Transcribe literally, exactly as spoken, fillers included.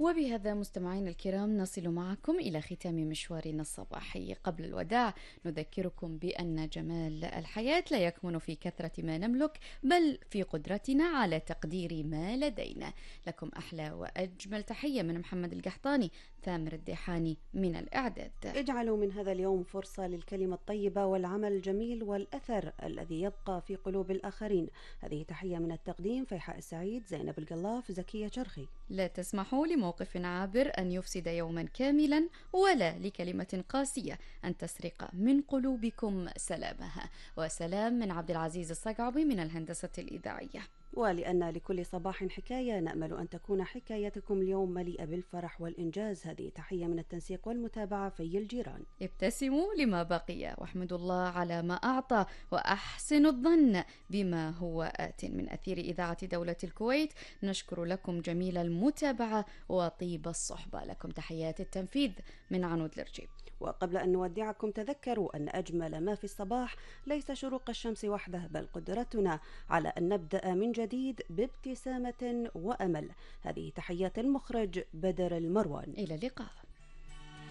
وبهذا مستمعين الكرام نصل معكم إلى ختام مشوارنا الصباحي. قبل الوداع نذكركم بأن جمال الحياة لا يكمن في كثرة ما نملك، بل في قدرتنا على تقدير ما لدينا. لكم أحلى وأجمل تحية من محمد القحطاني، ثامر الديحاني من الإعداد. اجعلوا من هذا اليوم فرصة للكلمة الطيبة والعمل الجميل والأثر الذي يبقى في قلوب الآخرين. هذه تحية من التقديم فيحاء السعيد، زينب القلاف، زكية شرخي. لا تسمحوا لموقف عابر أن يفسد يوما كاملا، ولا لكلمة قاسية أن تسرق من قلوبكم سلامها. وسلام من عبد العزيز الصقعبي من الهندسة الإذاعية. ولأن لكل صباح حكاية، نأمل أن تكون حكايتكم اليوم مليئة بالفرح والإنجاز. هذه تحية من التنسيق والمتابعة في الجيران. ابتسموا لما بقي، واحمدوا الله على ما أعطى، وأحسنوا الظن بما هو آت. من أثير إذاعة دولة الكويت نشكر لكم جميل المتابعة وطيب الصحبة. لكم تحيات التنفيذ من عنود الرجيب. وقبل أن نودعكم تذكروا أن أجمل ما في الصباح ليس شروق الشمس وحده، بل قدرتنا على أن نبدأ من جديد بابتسامة وأمل. هذه تحيات المخرج بدر المروان. إلى اللقاء.